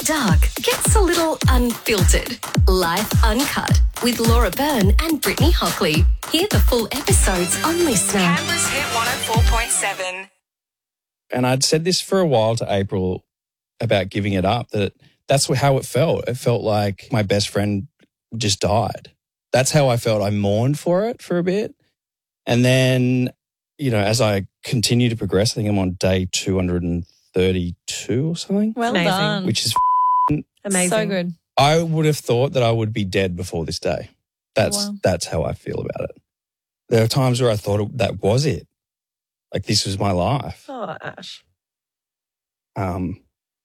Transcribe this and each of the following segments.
Dark gets a little unfiltered. Life Uncut with Laura Byrne and Brittany Hockley. Hear the full episodes on Listener. Canberra's Hit 104.7. And I'd said this for a while to April about giving it up, that's how it felt. It felt like my best friend just died. That's how I felt. I mourned for it for a bit. And then, as I continue to progress, I think I'm on day 232 or something. Well Amazing. done. Which is Amazing. So good. I would have thought that I would be dead before this day. Wow. That's how I feel about it. There are times where I thought that was it. Like this was my life. Oh, Ash. And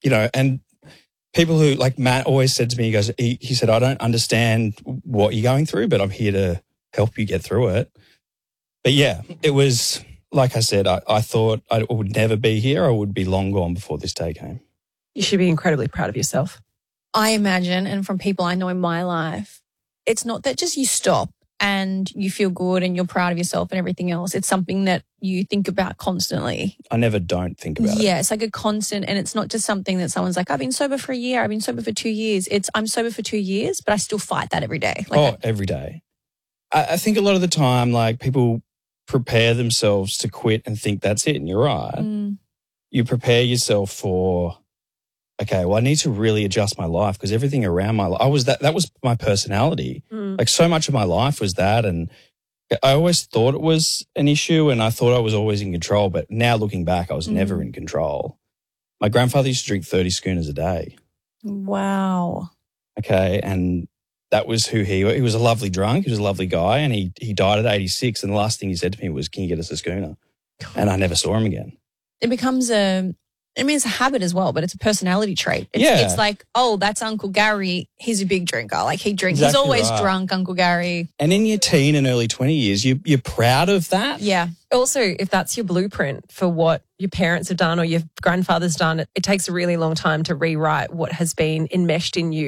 people who, like Matt always said to me, he said, I don't understand what you're going through, but I'm here to help you get through it. But yeah, it was, like I said, I thought I would never be here. I would be long gone before this day came. You should be incredibly proud of yourself. I imagine, and from people I know in my life, it's not that just you stop and you feel good and you're proud of yourself and everything else. It's something that you think about constantly. I never don't think about it. Yeah, it's like a constant, and it's not just something that someone's like, I've been sober for a year, I've been sober for 2 years. It's I'm sober for 2 years, but I still fight that every day. Every day. I think a lot of the time, like, people prepare themselves to quit and think that's it, and you're right. You prepare yourself for, okay, well, I need to really adjust my life because everything around my life, that was my personality. Like, so much of my life was that, and I always thought it was an issue and I thought I was always in control, but now looking back, I was never in control. My grandfather used to drink 30 schooners a day. Wow. Okay, and that was who he was a lovely drunk, he was a lovely guy, and he died at 86, and the last thing he said to me was, can you get us a schooner? And I never saw him again. It becomes it's a habit as well, but it's a personality trait. It's like, oh, that's Uncle Gary. He's a big drinker. Like, he drinks. Exactly He's always right. drunk, Uncle Gary. And in your teen and early 20 years, you're proud of that. Yeah. Also, if that's your blueprint for what your parents have done or your grandfather's done, it takes a really long time to rewrite what has been enmeshed in you